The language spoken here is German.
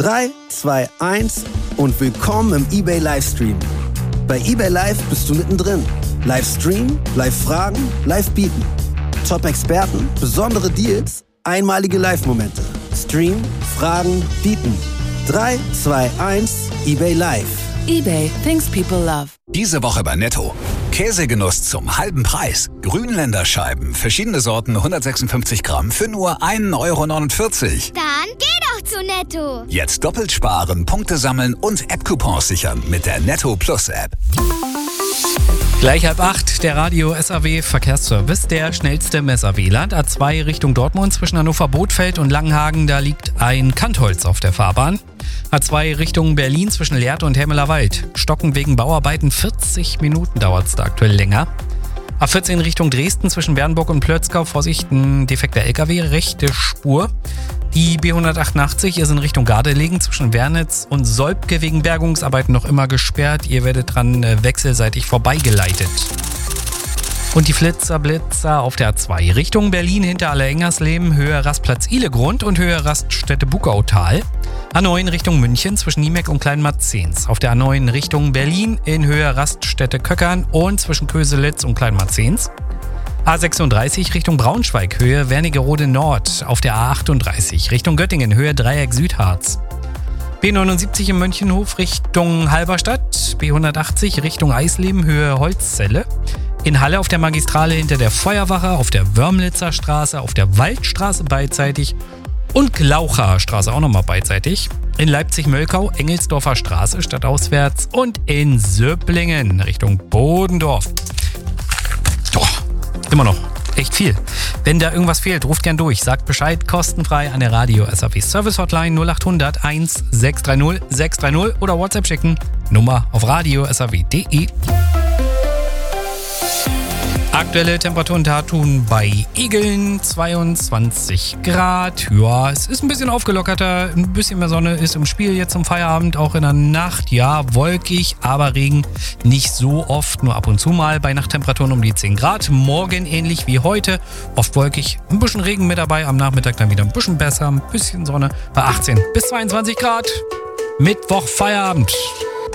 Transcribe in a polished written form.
3, 2, 1 und willkommen im eBay Livestream. Bei eBay Live bist du mittendrin. Livestream, Live-Fragen, Live-Bieten. Top-Experten, besondere Deals, einmalige Live-Momente. Stream, Fragen, Bieten. 3, 2, 1, eBay Live. eBay, things people love. Diese Woche bei Netto. Käsegenuss zum halben Preis. Grünländer Scheiben, verschiedene Sorten, 156 Gramm für nur 1,49 Euro. Dann geh doch zu Netto. Jetzt doppelt sparen, Punkte sammeln und App-Coupons sichern mit der Netto Plus App. Gleich 7:30, der Radio SAW Verkehrsservice, der schnellste im SAW-Land. A2 Richtung Dortmund zwischen Hannover-Bothfeld und Langenhagen, da liegt ein Kantholz auf der Fahrbahn. A2 Richtung Berlin zwischen Lehrte und Helmeler Wald. Stocken wegen Bauarbeiten, 40 Minuten dauert es da aktuell länger. A14 Richtung Dresden zwischen Bernburg und Plötzkau, Vorsicht, ein defekter LKW, rechte Spur. Die B188 ist in Richtung Gardelegen zwischen Wernitz und Solbke wegen Bergungsarbeiten noch immer gesperrt. Ihr werdet dran wechselseitig vorbeigeleitet. Und die Blitzer auf der A2 Richtung Berlin hinter Allerengers-Lehm, Höhe Rastplatz Ihlegrund und Höhe Raststätte Bukautal. A9 Richtung München zwischen Niemeck und Kleinmarzens. Auf der A9 Richtung Berlin in Höhe Raststätte Köckern und zwischen Köselitz und Kleinmarzens. A36 Richtung Braunschweig, Höhe Wernigerode Nord. Auf der A38 Richtung Göttingen, Höhe Dreieck Südharz. B79 im Mönchenhof Richtung Halberstadt. B180 Richtung Eisleben, Höhe Holzzelle. In Halle auf der Magistrale hinter der Feuerwache, auf der Wörmlitzer Straße, auf der Waldstraße beidseitig und Glaucher Straße auch nochmal beidseitig. In Leipzig-Mölkau, Engelsdorfer Straße stadtauswärts und in Söblingen Richtung Bodendorf. Doch, immer noch echt viel. Wenn da irgendwas fehlt, ruft gern durch. Sagt Bescheid, kostenfrei an der Radio SAW Service Hotline 0800 1630 630 oder WhatsApp schicken. Nummer auf radiosaw.de. Aktuelle Temperaturen Tatun bei Igeln 22 Grad. Ja, es ist ein bisschen aufgelockerter, ein bisschen mehr Sonne ist im Spiel jetzt zum Feierabend, auch in der Nacht. Ja, wolkig, aber Regen nicht so oft, nur ab und zu mal bei Nachttemperaturen um die 10 Grad. Morgen ähnlich wie heute, oft wolkig, ein bisschen Regen mit dabei, am Nachmittag dann wieder ein bisschen besser, ein bisschen Sonne bei 18 bis 22 Grad. Mittwoch Feierabend.